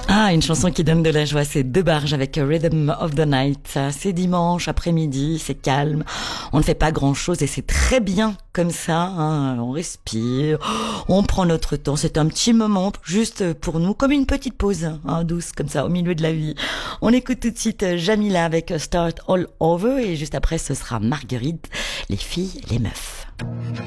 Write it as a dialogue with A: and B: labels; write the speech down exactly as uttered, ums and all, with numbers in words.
A: Ah, une chanson qui donne de la joie, c'est De Barge avec Rhythm of the Night. C'est dimanche après-midi, c'est calme, on ne fait pas grand-chose et c'est très bien comme ça, hein. On respire, on prend notre temps, c'est un petit moment juste pour nous, comme une petite pause, hein, douce comme ça au milieu de la vie. On écoute tout de suite Jamila avec Start All Over et juste après ce sera Marguerite, les filles, les meufs.